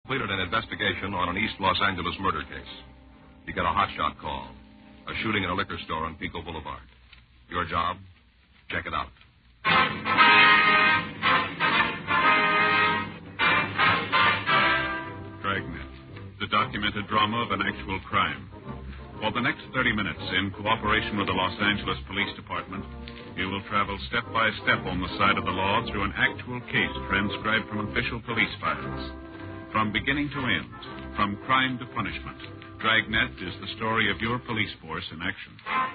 Completed an investigation on an East Los Angeles murder case. You get a hotshot call. A shooting in a liquor store on Pico Boulevard. Your job? Check it out. Dragnet, the documented drama of an actual crime. For the next 30 minutes, in cooperation with the Los Angeles Police Department, you will travel step by step on the side of the law through an actual case transcribed from official police files. From beginning to end, from crime to punishment, Dragnet is the story of your police force in action.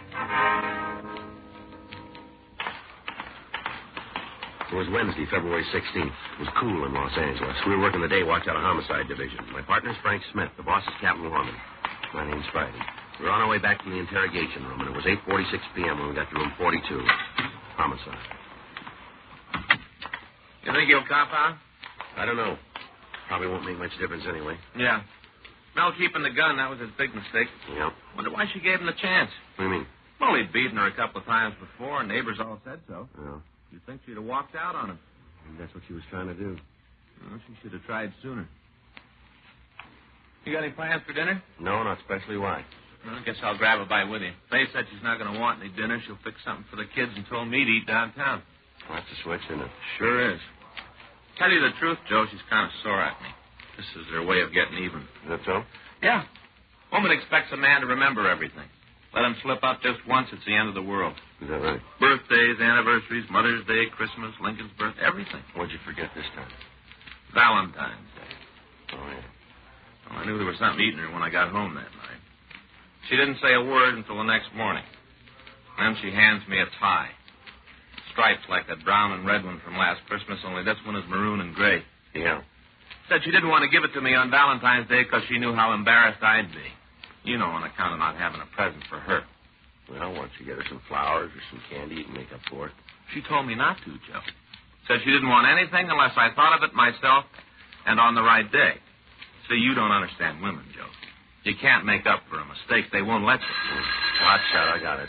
It was Wednesday, February 16th. It was cool in Los Angeles. We were working the day watch out of Homicide Division. My partner's Frank Smith. The boss is Captain Lorman. My name's Friday. We were on our way back from the interrogation room, and it was 8:46 p.m. when we got to room 42. Homicide. You think he'll cop out? I don't know. Probably won't make much difference anyway. Yeah. Mel keeping the gun, that was his big mistake. Yeah. Wonder why she gave him the chance. What do you mean? Well, he'd beaten her a couple of times before, and neighbors all said so. Yeah. You'd think she'd have walked out on him. Maybe that's what she was trying to do. Well, she should have tried sooner. You got any plans for dinner? No, not especially. Why? Well, I guess I'll grab a bite with you. Faye said she's not going to want any dinner. She'll fix something for the kids and told me to eat downtown. Well, that's a switch, isn't it? Sure is. Tell you the truth, Joe, she's kind of sore at me. This is her way of getting even. Is that so? Yeah. Woman expects a man to remember everything. Let him slip up just once, it's the end of the world. Is that right? Birthdays, anniversaries, Mother's Day, Christmas, Lincoln's birth, everything. What'd you forget this time? Valentine's Day. Oh, yeah. Well, I knew there was something eating her when I got home that night. She didn't say a word until the next morning. Then she hands me a tie. Stripes like that brown and red one from last Christmas, only this one is maroon and gray. Yeah. Said she didn't want to give it to me on Valentine's Day because she knew how embarrassed I'd be. You know, on account of not having a present for her. Well, why don't you get her some flowers or some candy you can make up for it? She told me not to, Joe. Said she didn't want anything unless I thought of it myself and on the right day. See, you don't understand women, Joe. You can't make up for a mistake. They won't let you. Hot shot, I got it.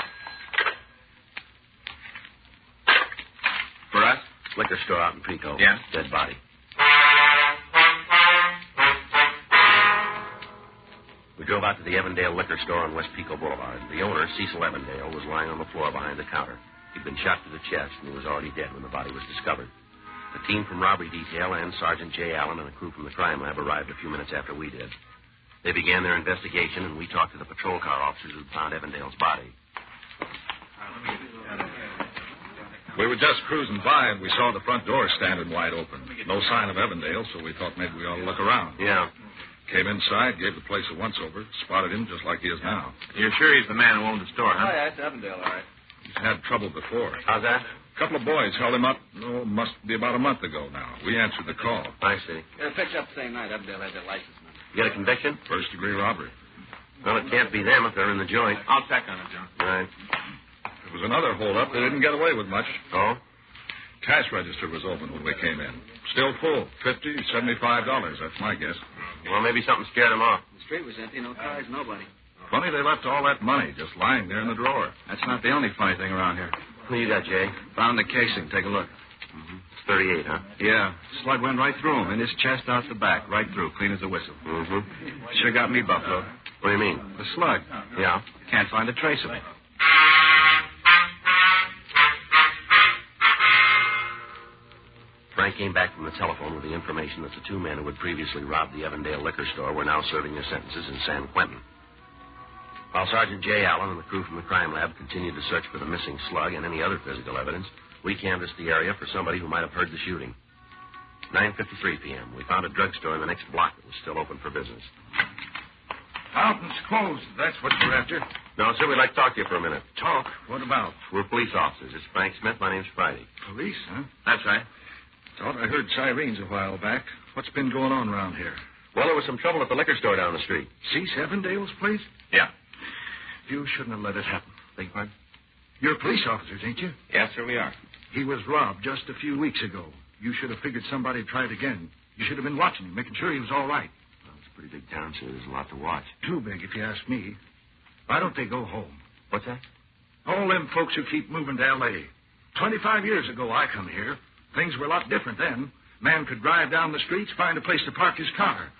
For us? Liquor store out in Pico. Yeah? Dead body. We drove out to the Evandale liquor store on West Pico Boulevard. The owner, Cecil Evandale, was lying on the floor behind the counter. He'd been shot to the chest, and he was already dead when the body was discovered. The team from robbery detail and Sergeant J. Allen and a crew from the crime lab arrived a few minutes after we did. They began their investigation, and we talked to the patrol car officers who'd found Evandale's body. We were just cruising by, and we saw the front door standing wide open. No sign of Evandale, so we thought maybe we ought to look around. Yeah. Came inside, gave the place a once-over, spotted him just like he is now. You're sure he's the man who owned the store, huh? Oh, yeah, it's Evandale, all right. He's had trouble before. How's that? A couple of boys held him up, must be about a month ago now. We answered the call. I see. Yeah, picked up the same night. Evandale had their license number. You got a conviction? First-degree robbery. Well, it can't be them if they're in the joint. I'll check on it, John. Right. There was another hold-up. They didn't get away with much. Oh? Cash register was open when we came in. Still full. $50, $75. That's my guess. Well, maybe something scared them off. The street was empty. No cars, nobody. Funny they left all that money just lying there in the drawer. That's not the only funny thing around here. Who you got, Jay? Found the casing. Take a look. It's 38, huh? Yeah. Slug went right through him. In his chest, out the back. Right through. Clean as a whistle. Mm-hmm. Sure got me, Buffalo. What do you mean? The slug. Yeah? Can't find a trace of it. Frank came back from the telephone with the information that the two men who had previously robbed the Evandale liquor store were now serving their sentences in San Quentin. While Sergeant J. Allen and the crew from the crime lab continued to search for the missing slug and any other physical evidence, we canvassed the area for somebody who might have heard the shooting. 9:53 p.m. We found a drugstore in the next block that was still open for business. Fountain's closed. That's what you're after. No, sir, we'd like to talk to you for a minute. Talk? What about? We're police officers. It's Frank Smith. My name's Friday. Police, huh? That's right. Thought I heard sirens a while back. What's been going on around here? Well, there was some trouble at the liquor store down the street. Cease Evandale's place? Yeah. You shouldn't have let it happen. Beg pardon? You're police officers, ain't you? Yes, sir, we are. He was robbed just a few weeks ago. You should have figured somebody tried again. You should have been watching him, making sure he was all right. Well, it's a pretty big town, sir. There's a lot to watch. Too big, if you ask me. Why don't they go home? What's that? All them folks who keep moving to L.A. 25 years ago, I come here. Things were a lot different then. Man could drive down the streets, find a place to park his car.